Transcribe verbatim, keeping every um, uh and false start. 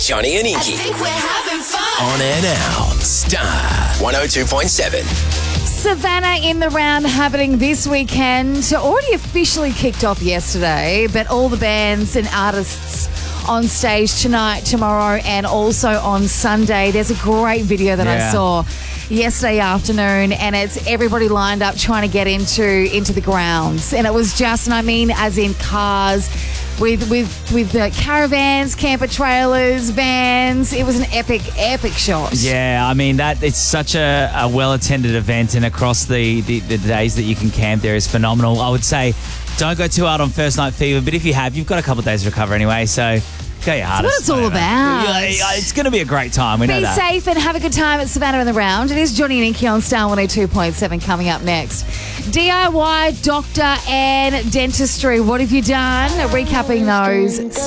Johnny and Inky. I think we're having fun. On air now. Star one oh two point seven. Savannah in the round happening this weekend. Already officially kicked off yesterday, but all the bands and artists on stage tonight, tomorrow, and also on Sunday. There's a great video that Yeah. I saw yesterday afternoon, and it's everybody lined up trying to get into into the grounds. And it was just, and I mean as in cars, with with with uh, caravans, camper trailers, vans. It was an epic, epic shot. Yeah, I mean, that it's such a, a well-attended event, and across the, the, the days that you can camp there is phenomenal. I would say don't go too hard on First Night Fever, but if you have, you've got a couple of days to recover anyway, so go your hardest. That's what it's all about. Yeah, yeah, it's going to be a great time. We know Be that. safe and have a good time at Savannah in the Round. It is Johnny and Inky on Star one oh two point seven coming up next. D I Y, doctor and dentistry. What have you done? Recapping those.